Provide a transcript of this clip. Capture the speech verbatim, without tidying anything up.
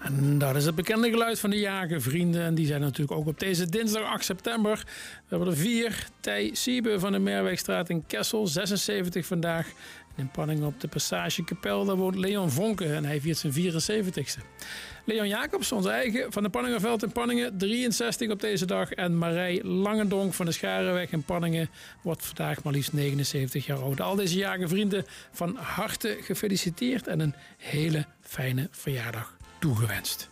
En dat is het bekende geluid van de jagervrienden. En die zijn natuurlijk ook op deze dinsdag acht september. We hebben er vier. Thij Siebe van de Merwegstraat in Kessel, zesenzeventig vandaag. En in Panningen op de Passage Kapel, daar woont Leon Vonke en hij viert zijn vierenzeventigste. Leon Jacobs, onze eigen van de Panningerveld in Panningen, drieënzestig op deze dag. En Marij Langendonk van de Scharenweg in Panningen wordt vandaag maar liefst negenenzeventig jaar oud. Al deze jagervrienden van harte gefeliciteerd en een hele fijne verjaardag toegewenst.